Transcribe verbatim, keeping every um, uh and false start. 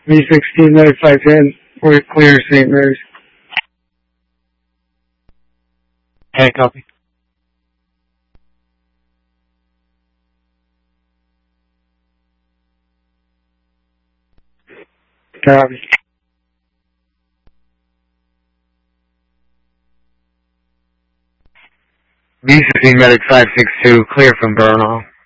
V sixteen, Medic five ten, we're clear Saint Mary's. Okay, copy. Copy. V sixteen, Medic five six two, clear from Bernal.